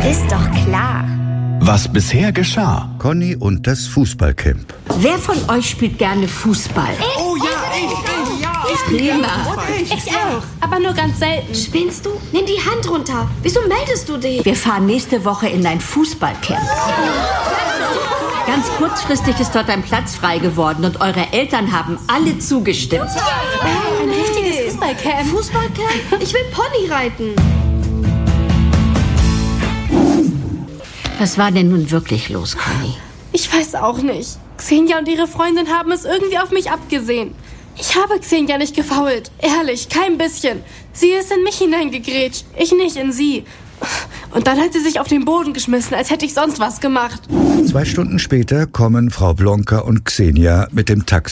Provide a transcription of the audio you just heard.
Ist doch klar. Was bisher geschah. Conny und das Fußballcamp. Wer von euch spielt gerne Fußball? Oh ja, ich. Prima. Ich auch. Aber nur ganz selten. Spinnst du? Nimm die Hand runter. Wieso meldest du dich? Wir fahren nächste Woche in ein Fußballcamp. Ganz kurzfristig ist dort ein Platz frei geworden und eure Eltern haben alle zugestimmt. Ein richtiges Fußballcamp. Fußballcamp? Ich will Pony reiten. Was war denn nun wirklich los, Conny? Ich weiß auch nicht. Xenia und ihre Freundin haben es irgendwie auf mich abgesehen. Ich habe Xenia nicht gefoult. Ehrlich, kein bisschen. Sie ist in mich hineingegrätscht, ich nicht in sie. Und dann hat sie sich auf den Boden geschmissen, als hätte ich sonst was gemacht. 2 Stunden später kommen Frau Blonka und Xenia mit dem Taxi